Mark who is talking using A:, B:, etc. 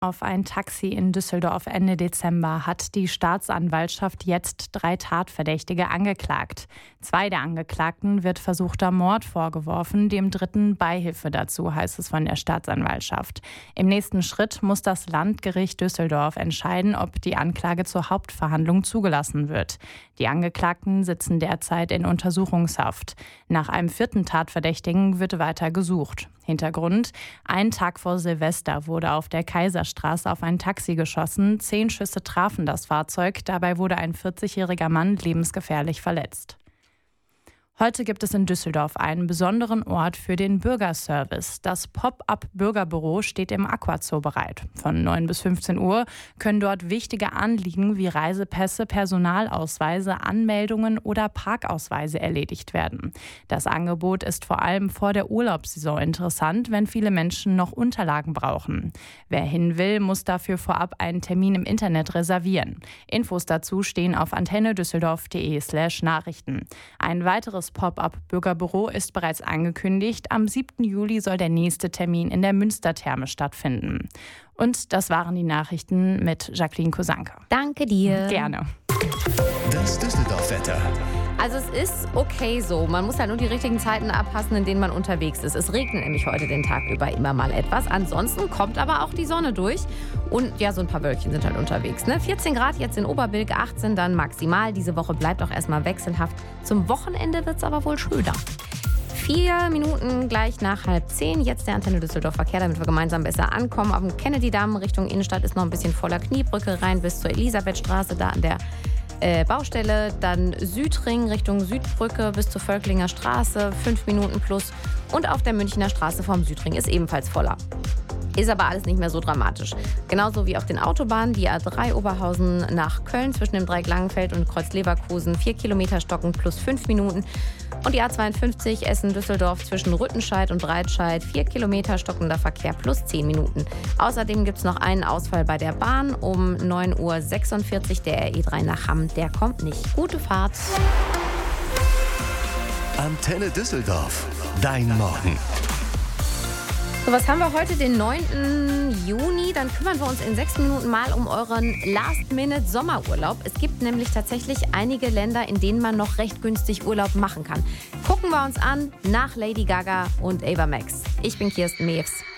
A: Auf ein Taxi in Düsseldorf Ende Dezember hat die Staatsanwaltschaft jetzt 3 Tatverdächtige angeklagt. 2 der Angeklagten wird versuchter Mord vorgeworfen, dem 3. Beihilfe dazu, heißt es von der Staatsanwaltschaft. Im nächsten Schritt muss das Landgericht Düsseldorf entscheiden, ob die Anklage zur Hauptverhandlung zugelassen wird. Die Angeklagten sitzen derzeit in Untersuchungshaft. Nach einem 4. Tatverdächtigen wird weiter gesucht. Hintergrund: Einen Tag vor Silvester wurde auf der Kaiserstraße auf ein Taxi geschossen. 10 Schüsse trafen das Fahrzeug. Dabei wurde ein 40-jähriger Mann lebensgefährlich verletzt. Heute gibt es in Düsseldorf einen besonderen Ort für den Bürgerservice. Das Pop-up-Bürgerbüro steht im Aquazoo bereit. Von 9 bis 15 Uhr können dort wichtige Anliegen wie Reisepässe, Personalausweise, Anmeldungen oder Parkausweise erledigt werden. Das Angebot ist vor allem vor der Urlaubssaison interessant, wenn viele Menschen noch Unterlagen brauchen. Wer hin will, muss dafür vorab einen Termin im Internet reservieren. Infos dazu stehen auf antennedüsseldorf.de/Nachrichten. Ein weiteres Pop-up-Bürgerbüro ist bereits angekündigt. Am 7. Juli soll der nächste Termin in der Münstertherme stattfinden. Und das waren die Nachrichten mit Jacqueline Kosanke.
B: Danke dir.
A: Gerne.
C: Das Düsseldorf-Wetter.
B: Also es ist okay so. Man muss halt nur die richtigen Zeiten abpassen, in denen man unterwegs ist. Es regnet nämlich heute den Tag über immer mal etwas. Ansonsten kommt aber auch die Sonne durch. Und ja, so ein paar Wölkchen sind halt unterwegs. 14 Grad jetzt in Oberbilk, 18 dann maximal. Diese Woche bleibt auch erstmal wechselhaft. Zum Wochenende wird es aber wohl schöner. 4 Minuten gleich nach 9:30. Jetzt der Antenne Düsseldorf Verkehr, damit wir gemeinsam besser ankommen. Auf dem Kennedy-Damm Richtung Innenstadt ist noch ein bisschen voller. Kniebrücke rein bis zur Elisabethstraße, da an der Baustelle. Dann Südring Richtung Südbrücke bis zur Völklinger Straße, 5 Minuten plus. Und auf der Münchner Straße vom Südring ist ebenfalls voller. Ist aber alles nicht mehr so dramatisch. Genauso wie auf den Autobahnen, die A3 Oberhausen nach Köln zwischen dem Dreieck Langenfeld und Kreuz Leverkusen 4 Kilometer stocken plus 5 Minuten. Und die A52 Essen-Düsseldorf zwischen Rüttenscheid und Breitscheid 4 Kilometer stockender Verkehr plus 10 Minuten. Außerdem gibt es noch einen Ausfall bei der Bahn um 9:46 Uhr. Der RE3 nach Hamm, der kommt nicht. Gute Fahrt.
C: Antenne Düsseldorf. Dein Morgen.
B: So, was haben wir heute, den 9. Juni? Dann kümmern wir uns in 6 Minuten mal um euren Last-Minute-Sommerurlaub. Es gibt nämlich tatsächlich einige Länder, in denen man noch recht günstig Urlaub machen kann. Gucken wir uns an nach Lady Gaga und Ava Max. Ich bin Kirsten Mews.